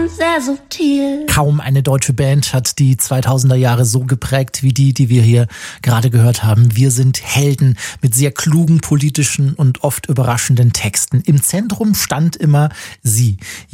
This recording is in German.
sehr subtil. Kaum eine deutsche Band hat die 2000er Jahre so geprägt wie die wir hier gerade gehört haben. Wir sind Helden mit sehr klugen politischen und oft überraschenden Texten. Im Zentrum stand immer sie.